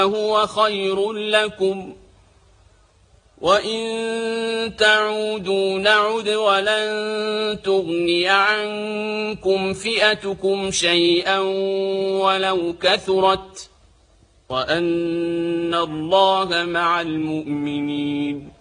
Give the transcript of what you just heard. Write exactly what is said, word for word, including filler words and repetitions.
هو خير لكم وإن تعودوا نعد ولن تغني عنكم فئتكم شيئا ولو كثرت وأن الله مع المؤمنين